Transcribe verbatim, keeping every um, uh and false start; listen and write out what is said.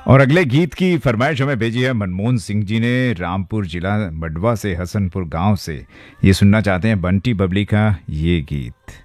और अगले गीत की फरमाइश हमें भेजी है मनमोहन सिंह जी ने, रामपुर जिला मडवा से, हसनपुर गांव से। ये सुनना चाहते हैं बंटी बबली का ये गीत।